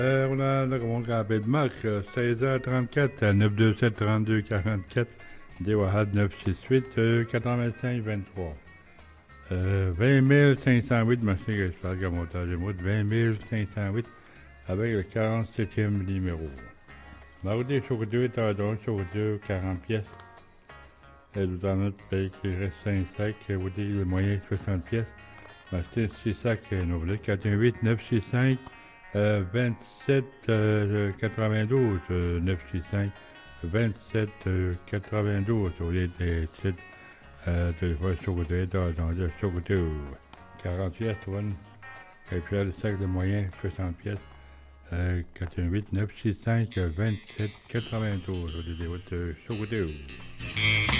On a mon rappel de marque, 16h34, 927 32 44, D-Wahad 968 85 23. 20 508, monsieur, je parle comme montage de mots, 20 508 avec le 47e numéro. Mardi, chocolat, tardon, chocolat, 40 pièces. Et nous en notre pays qui reste 5 sacs, vous dites le moyen 60 pièces. Mastin 6 sacs, Nouvelle 418 965 27 92 965 27 92 au lieu des titres téléphone chocolat dans le chocolat 40 pièces, et puis le sac de moyen 60 pièces 418 965 27 92 au lieu des chocolat.